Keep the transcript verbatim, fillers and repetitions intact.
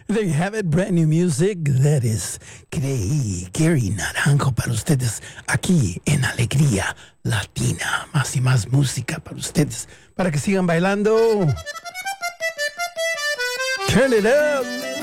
There you have it, brand new music. That is Gray, Gary Naranjo para ustedes aquí en Alegría Latina. Más y más música para ustedes, para que sigan bailando. Turn it up.